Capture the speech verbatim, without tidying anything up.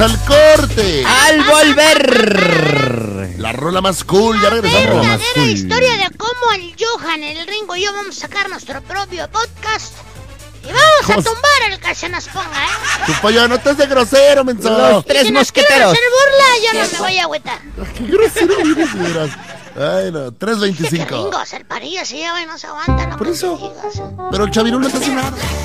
al corte. Al volver. La rola más cool, ya regresamos. La Más verdadera cool. historia de cómo el Johan, el Ringo y yo vamos a sacar nuestro propio podcast. Y vamos a Jos- tumbar el que se nos ponga, ¿eh? Tu pollo, no te haces de grosero, menso. Los Y tres si nos quieren mosqueteros. hacer burla, yo no me voy a agüitar. Qué grosero eres, de veras. Ay, no, tres Que veinticinco. Ringo, el parillo se lleva y no se aguanta. No Por eso. que digas. Pero el Chavirú no te hace nada.